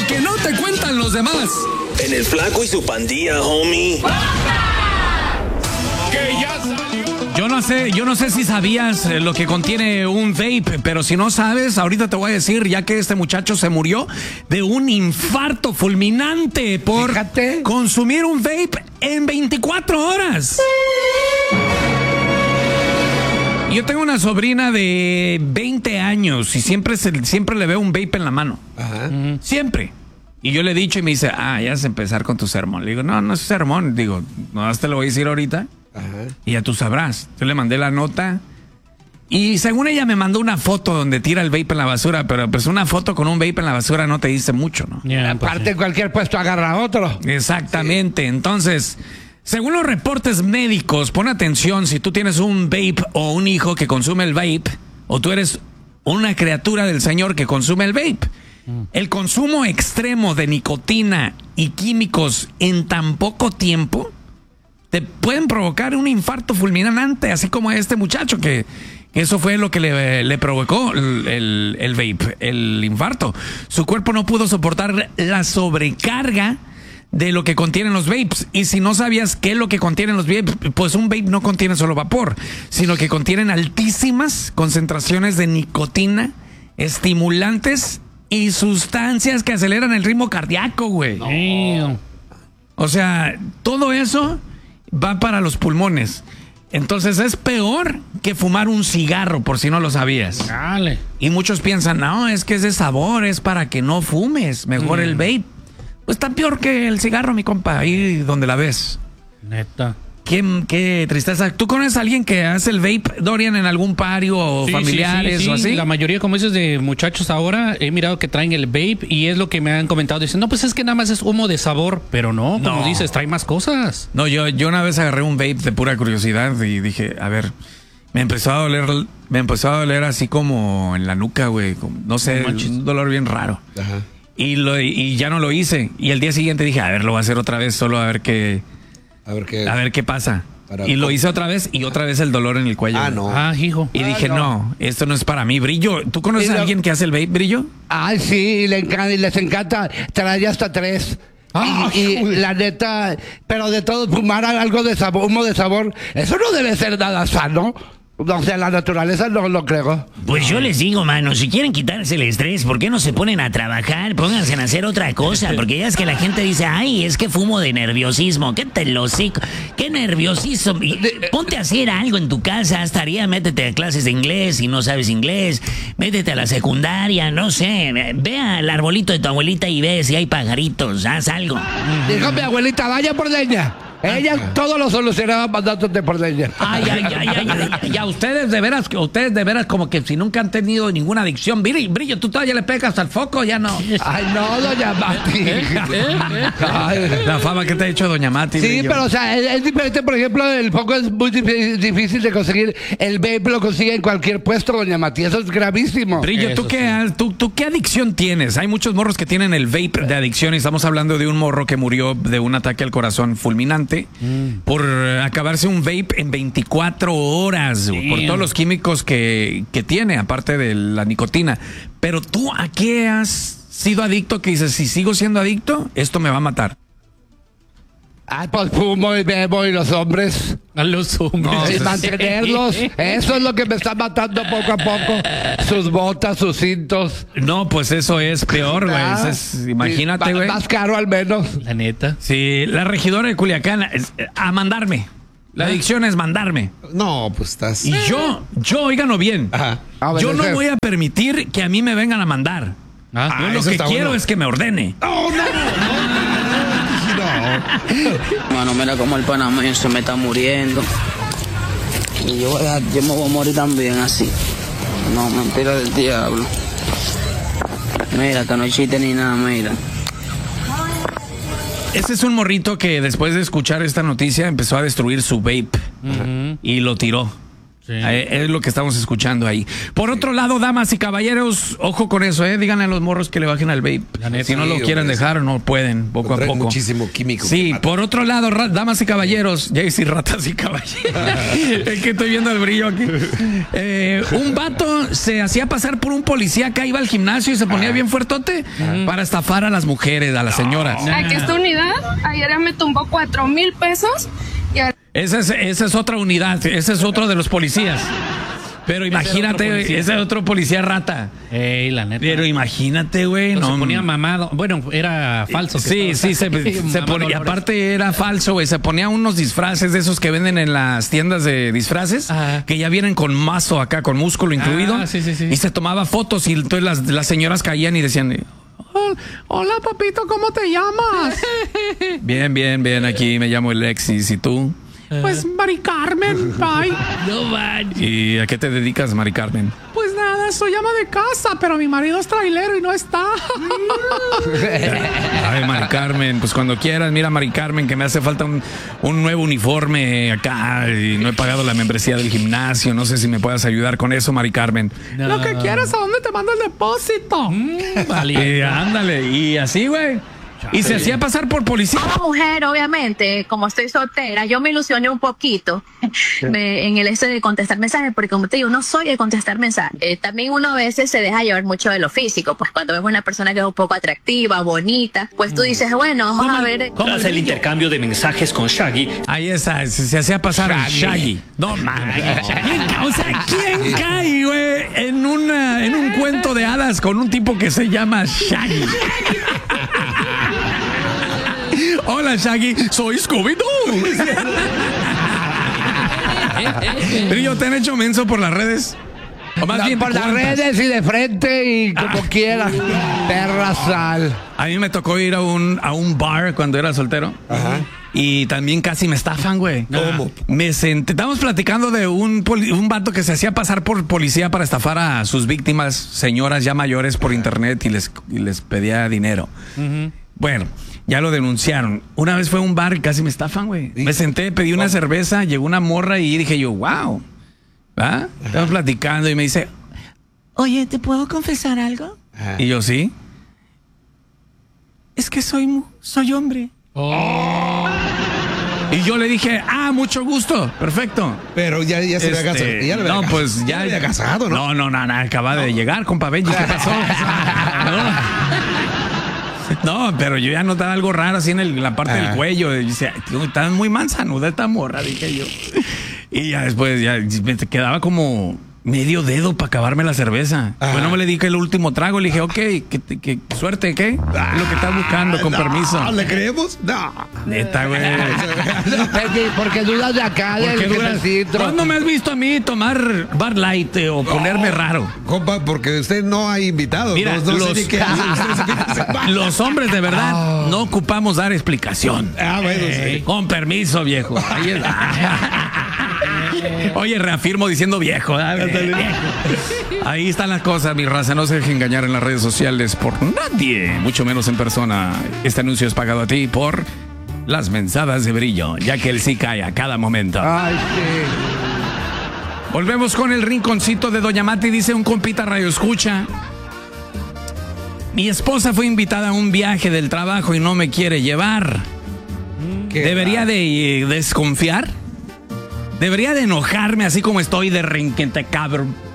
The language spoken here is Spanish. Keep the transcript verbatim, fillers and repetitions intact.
que no te cuentan los demás. En el Flaco y su Pandilla, homie. Que ya salió. Yo no sé, yo no sé si sabías lo que contiene un vape, pero si no sabes, ahorita te voy a decir, ya que este muchacho se murió de un infarto fulminante por Fíjate. consumir un vape en veinticuatro horas. Yo tengo una sobrina de veinte años y siempre, se, siempre le veo un vape en la mano. Ajá. Siempre. Y yo le he dicho y me dice, ah, ya vas a empezar con tu sermón. Le digo, no, no es sermón. Digo, no, te lo voy a decir ahorita. Ajá. Y ya tú sabrás. Yo le mandé la nota y según ella me mandó una foto donde tira el vape en la basura, pero pues una foto con un vape en la basura no te dice mucho, ¿no? Yeah, Aparte, pues, sí. cualquier puesto agarra otro. Exactamente. Sí. Entonces, según los reportes médicos, pon atención, si tú tienes un vape o un hijo que consume el vape, o tú eres una criatura del Señor que consume el vape, mm. el consumo extremo de nicotina y químicos en tan poco tiempo te pueden provocar un infarto fulminante, así como a este muchacho que eso fue lo que le, le provocó el, el, el vape, el infarto. Su cuerpo no pudo soportar la sobrecarga de lo que contienen los vapes. Y si no sabías qué es lo que contienen los vapes, pues un vape no contiene solo vapor, sino que contienen altísimas concentraciones de nicotina, estimulantes y sustancias que aceleran el ritmo cardíaco, güey. No. O sea, todo eso va para los pulmones. Entonces es peor que fumar un cigarro, por si no lo sabías. Dale. Y muchos piensan, no, es que ese sabor es para que no fumes, mejor mm. el vape. Pues está peor que el cigarro, mi compa, ahí donde la ves. Neta. Qué, qué tristeza. ¿Tú conoces a alguien que hace el vape, Dorian, en algún pario o sí, familiares sí, sí, sí. o así? La mayoría, como dices, de muchachos ahora, he mirado que traen el vape y es lo que me han comentado. Dicen, no, pues es que nada más es humo de sabor. Pero no, como no. dices, trae más cosas. No, yo, yo una vez agarré un vape de pura curiosidad y dije, a ver, me empezó a doler, me empezó a doler así como en la nuca, güey. No sé, no un dolor bien raro. Ajá. Y, lo, y ya no lo hice. Y el día siguiente dije, a ver, lo voy a hacer otra vez, solo a ver qué... A ver qué, a ver qué pasa. Y lo hice otra vez y otra vez el dolor en el cuello. Ah, no. Ah, hijo. Y ah, dije, no. no, esto no es para mí. Brillo, ¿tú conoces a alguien que hace el vape, Brillo? Ay, sí, le encanta, y les encanta. Trae hasta tres. Ah, y, y la neta, pero de todo, fumar algo de sabor, humo de sabor, eso no debe ser nada sano. O sea, la naturaleza no lo creo. Pues yo les digo, mano, si quieren quitarse el estrés, ¿por qué no se ponen a trabajar? Pónganse a hacer otra cosa, porque ya es que la gente dice, ay, es que fumo de nerviosismo. ¿Qué te lo hocico? ¿Qué nerviosismo? Ponte a hacer algo en tu casa, haz tarea, métete a clases de inglés si no sabes inglés, métete a la secundaria, no sé, ve al arbolito de tu abuelita y ve si hay pajaritos, haz algo. Dijo mi abuelita, vaya por leña. Ella ah, todo lo solucionaba mandándote por leña. Ay, ay, ay, ay, ay, ay, ya, ustedes de veras, ustedes de veras como que si nunca han tenido ninguna adicción. Brillo, Brillo, tú todavía le pegas al foco, ya no. Ay, no, doña Mati. Ay, la fama que te ha hecho doña Mati. Sí, Brillo. pero o sea, es, es diferente, por ejemplo, el foco es muy difícil de conseguir. El vape lo consigue en cualquier puesto, doña Mati. Eso es gravísimo. Brillo, ¿tú qué, sí. tú, ¿tú qué adicción tienes? Hay muchos morros que tienen el vape de adicción y estamos hablando de un morro que murió de un ataque al corazón fulminante. Mm. Por acabarse un vape en veinticuatro horas, sí. por todos los químicos que, que tiene, aparte de la nicotina. Pero tú, ¿a qué has sido adicto? Que dices, si sigo siendo adicto, esto me va a matar. Ah, pues fumo y bebo y los hombres. A los hombres. No, y mantenerlos. Eso es lo que me está matando poco a poco. Sus botas, sus cintos. No, pues eso es peor, güey. Ah, imagínate, güey. Más caro al menos. La neta. Sí, la regidora de Culiacán, a mandarme. La adicción es mandarme. No, pues estás... Y yo, yo, óiganlo bien. Ajá. Yo no voy a permitir que a mí me vengan a mandar. Ah, yo lo que quiero bueno. es que me ordene. ¡Oh, no! no. Mano, mira cómo el panameño se me está muriendo. Y yo, voy a, yo me voy a morir también así. No, mentira del diablo. Mira, que no hay chiste ni nada, mira. Ese es un morrito que después de escuchar esta noticia empezó a destruir su vape. Uh-huh. Y lo tiró. Sí. Eh, es lo que estamos escuchando ahí. Por otro lado, damas y caballeros, ojo con eso, ¿eh? Díganle a los morros que le bajen al vape. Si no Sí, lo quieren hombre, dejar, no pueden, poco a Trae poco. muchísimo químico. Sí, que mata. por otro lado, ra- damas y caballeros, ya hice ratas y caballeros. Es que estoy viendo el brillo aquí. Eh, un vato se hacía pasar por un policía acá, iba al gimnasio y se ponía bien fuertote para estafar a las mujeres, a las señoras. Aquí esta unidad, ayer me tumbó cuatro mil pesos. Y a- Esa es, esa es otra unidad, ese es otro de los policías. Pero Ese era otro imagínate, policía. ese es otro policía rata. Ey, la neta. Pero imagínate, güey. No, No, se ponía mamado. Bueno, era falso. que Sí, estaba- sí, se, se Mamá ponía, y Dolores. aparte era falso, güey. Se ponía unos disfraces de esos que venden en las tiendas de disfraces, Ajá. que ya vienen con mazo acá, con músculo incluido. Ah, sí, sí, sí. Y se tomaba fotos y entonces las, las señoras caían y decían, "Oh, hola papito, ¿cómo te llamas? Bien, bien, bien, aquí me llamo Alexis, ¿y tú? Pues Mari Carmen, bye. No man. ¿Y a qué te dedicas, Mari Carmen? Pues nada, soy ama de casa, pero mi marido es trailero y no está. Ay, Mari Carmen, pues cuando quieras, mira, Mari Carmen, que me hace falta un, un nuevo uniforme acá y no he pagado la membresía del gimnasio. No sé si me puedas ayudar con eso, Mari Carmen. No. Lo que quieras, ¿a dónde te mando el depósito? vale. Y ándale, y así, güey. Y se hacía pasar por policía. Como mujer, obviamente, como estoy soltera, yo me ilusioné un poquito me- en el hecho de contestar mensajes, porque como te digo, no soy de contestar mensajes. Eh, también uno a veces se deja llevar mucho de lo físico, pues cuando ves una persona que es un poco atractiva, bonita, pues tú dices, bueno, vamos a ver. Tras el intercambio de mensajes con Shaggy, Ahí está, se, se hacía pasar el Shaggy. No, man. O sea, ¿quién cae, güey, en, una, en un cuento de hadas con un tipo que se llama Shaggy? Hola, Shaggy, soy Scooby-Doo. Brillo, ¿te han hecho menso por las redes? O más No, bien, por las ¿cuántas? redes y de frente y como quieras. Perra sal. A mí me tocó ir a un, a un bar cuando era soltero. Ajá. Y también casi me estafan, güey. ¿Cómo? Me senté, estábamos platicando de un, poli- un vato que se hacía pasar por policía para estafar a sus víctimas, señoras ya mayores, por internet y les, y les pedía dinero. Bueno, ya lo denunciaron. Una vez fue a un bar y casi me estafan, güey. Me senté, pedí una cerveza, llegó una morra y dije yo, wow. ¿Va? Estamos platicando y me dice, oye, ¿te puedo confesar algo? Ajá. Y yo, sí. Es que soy, mu- soy hombre. Y yo le dije, ah, mucho gusto, perfecto. Pero ya, ya se había Este, casado. Ya le había no, casado. pues ya. le había casado, ¿no? No, no, no, no, acaba de llegar, compa Benji, ¿qué pasó? No. No, pero yo ya notaba algo raro así en, el- en la parte Ah. del cuello. Y dice, tío, está muy manzanuda esta morra, dije yo. Y ya después ya me quedaba como medio dedo para acabarme la cerveza. Ajá. Bueno, me le dije el último trago, le dije, ok, que, que- que suerte, ¿qué? Es lo que estás buscando, con No, permiso. ¿Le creemos? No. Neta, güey. Porque, porque dudas de acá, ¿Por del qué dudas? jefecito. ¿Cuándo me has visto a mí tomar Bar Light eh, o ponerme raro? Compa, porque usted no ha invitado. Mira, no, no sé los, ni qué hace usted ese fin de semana. los hombres de verdad no ocupamos dar explicación. Ah, bueno, Eh, sí. Con permiso, viejo. Ahí está. Oye, reafirmo diciendo viejo. ¿eh? Ahí están las cosas, mi raza. No se deje engañar en las redes sociales por nadie, mucho menos en persona. Este anuncio es pagado a ti por las mensadas de Brillo, ya que él sí cae a cada momento. Ay, sí. Volvemos con el rinconcito de Doña Mati. Dice un compita radio escucha. Mi esposa fue invitada a un viaje del trabajo y no me quiere llevar. Qué ¿Debería de eh, desconfiar? ¿Debería de enojarme así como estoy de renquente cabrón?